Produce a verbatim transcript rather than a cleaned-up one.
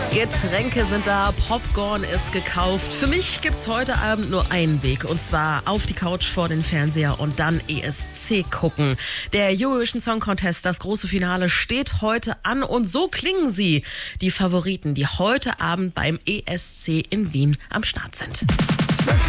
Getränke sind da, Popcorn ist gekauft. Für mich gibt's heute Abend nur einen Weg, und zwar auf die Couch vor den Fernseher und dann E S C gucken. Der Eurovision Song Contest, das große Finale, steht heute an und so klingen sie, die Favoriten, die heute Abend beim E S C in Wien am Start sind.